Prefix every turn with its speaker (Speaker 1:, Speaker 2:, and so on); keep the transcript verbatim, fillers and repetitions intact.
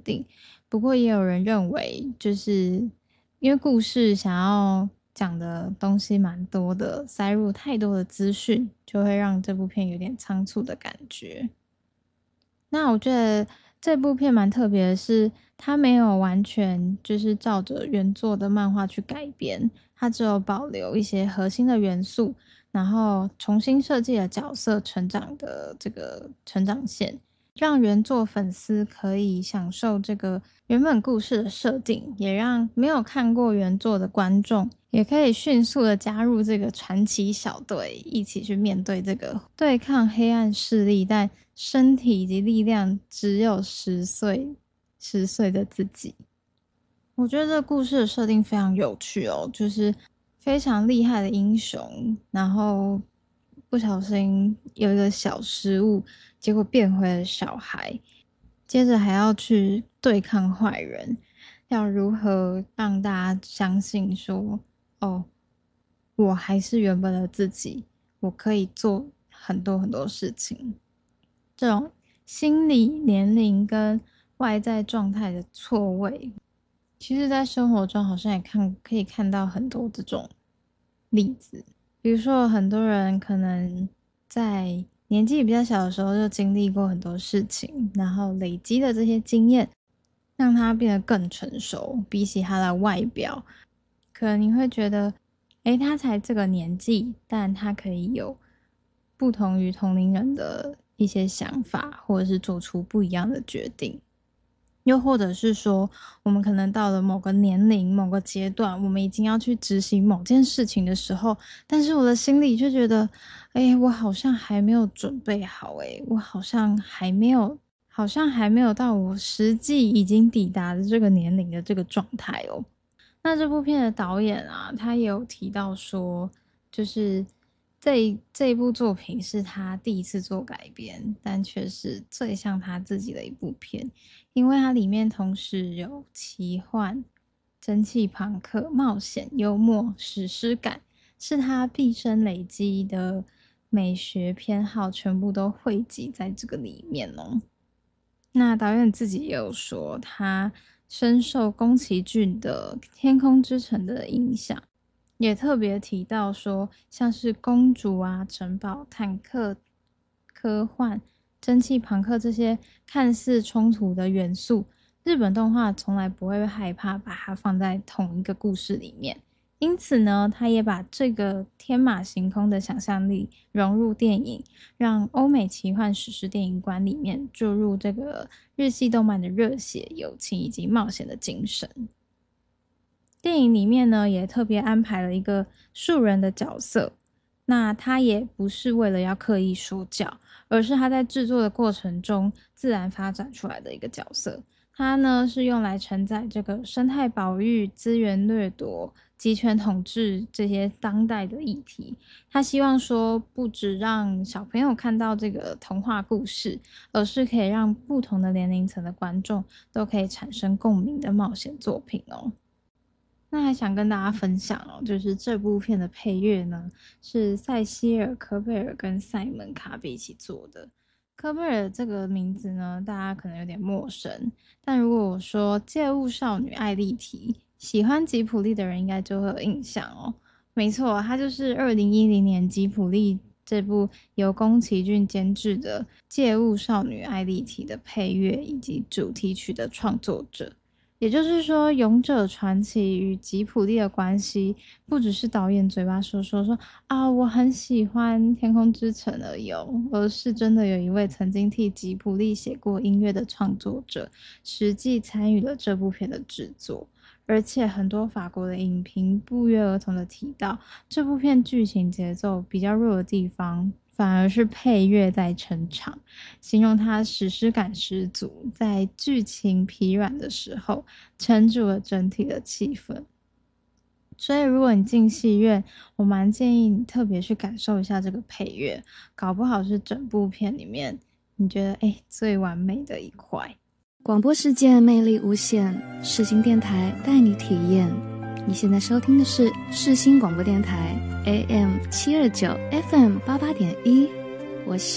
Speaker 1: 定。不过也有人认为，就是因为故事想要讲的东西蛮多的，塞入太多的资讯，就会让这部片有点仓促的感觉。那我觉得这部片蛮特别的是，它没有完全就是照着原作的漫画去改编，它只有保留一些核心的元素，然后重新设计了角色成长的这个成长线，让原作粉丝可以享受这个原本故事的设定，也让没有看过原作的观众也可以迅速的加入这个传奇小队，一起去面对这个对抗黑暗势力，但身体以及力量只有十岁十岁的自己。我觉得这个故事的设定非常有趣哦，就是非常厉害的英雄，然后不小心有一个小失误，结果变回了小孩，接着还要去对抗坏人，要如何让大家相信说，哦，我还是原本的自己，我可以做很多很多事情。这种心理、年龄跟外在状态的错位，其实在生活中好像也看可以看到很多这种例子。比如说很多人可能在年纪比较小的时候就经历过很多事情，然后累积的这些经验让他变得更成熟，比起他的外表，可能你会觉得诶，他才这个年纪，但他可以有不同于同龄人的一些想法，或者是做出不一样的决定。又或者是说，我们可能到了某个年龄、某个阶段，我们已经要去执行某件事情的时候，但是我的心里就觉得，哎，我好像还没有准备好，哎，我好像还没有，好像还没有到我实际已经抵达的这个年龄的这个状态哦。那这部片的导演啊，他也有提到说，就是这这一部作品是他第一次做改编，但却是最像他自己的一部片，因为它里面同时有奇幻、蒸汽朋克、冒险、幽默、史诗感，是他毕生累积的美学偏好全部都汇集在这个里面哦。那导演自己也有说，他深受宫崎骏的《天空之城》的影响，也特别提到说，像是公主啊、城堡、坦克、科幻、蒸汽朋克这些看似冲突的元素，日本动画从来不会害怕把它放在同一个故事里面。因此呢，他也把这个天马行空的想象力融入电影，让欧美奇幻史诗电影观里面注入这个日系动漫的热血、友情以及冒险的精神。电影里面呢，也特别安排了一个树人的角色，那他也不是为了要刻意说教，而是他在制作的过程中自然发展出来的一个角色。它呢是用来承载这个生态保育、资源掠夺、集权统治这些当代的议题。他希望说，不只让小朋友看到这个童话故事，而是可以让不同的年龄层的观众都可以产生共鸣的冒险作品哦。那还想跟大家分享哦，就是这部片的配乐呢，是塞西尔·科贝尔跟塞门·卡比一起做的。科贝尔这个名字呢，大家可能有点陌生，但如果我说借物少女艾莉缇，喜欢吉卜力的人应该就会有印象哦。没错，他就是二零一零年吉卜力这部由宫崎骏监制的《借物少女艾莉缇》的配乐以及主题曲的创作者。也就是说，勇者传奇与吉卜力的关系，不只是导演嘴巴说说说啊，我很喜欢天空之城而已哦，而是真的有一位曾经替吉卜力写过音乐的创作者，实际参与了这部片的制作。而且很多法国的影评不约而同的提到，这部片剧情节奏比较弱的地方，反而是配乐在撑场，形容它史诗感十足，在剧情疲软的时候撑住了整体的气氛。所以如果你进戏院，我蛮建议你特别去感受一下这个配乐，搞不好是整部片里面你觉得诶最完美的一块。
Speaker 2: 广播世界魅力无限，世新电台带你体验。你现在收听的是世新广播电台 A M 七二九 F M 八八点一，我是